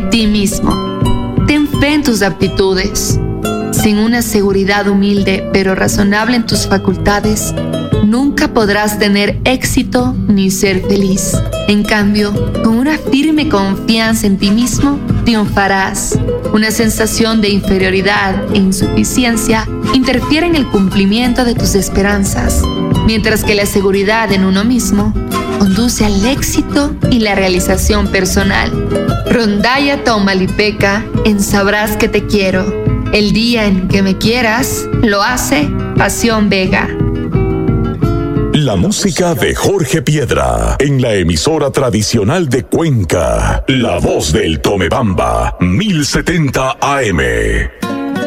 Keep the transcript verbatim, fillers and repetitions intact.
en ti mismo. Ten fe en tus aptitudes. Sin una seguridad humilde pero razonable en tus facultades, nunca podrás tener éxito ni ser feliz. En cambio, con una firme confianza en ti mismo, triunfarás. Una sensación de inferioridad e insuficiencia interfiere en el cumplimiento de tus esperanzas, mientras que la seguridad en uno mismo conduce al éxito y la realización personal. Rondalla Taumalipeca en Sabrás que te quiero. El día en que me quieras, lo hace Pasión Vega. La música de Jorge Piedra en la emisora tradicional de Cuenca, La Voz del Tomebamba, mil setenta A M.